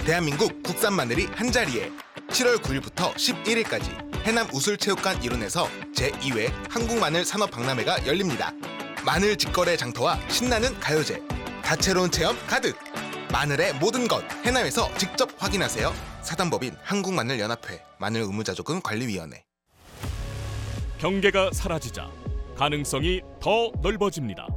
대한민국 국산 마늘이 한자리에 7월 9일부터 11일까지 해남 우술체육관 일원에서 제2회 한국마늘 산업박람회가 열립니다. 마늘 직거래 장터와 신나는 가요제, 다채로운 체험 가득! 마늘의 모든 것 해남에서 직접 확인하세요. 사단법인 한국마늘연합회 마늘의무자조금관리위원회. 경계가 사라지자 가능성이 더 넓어집니다.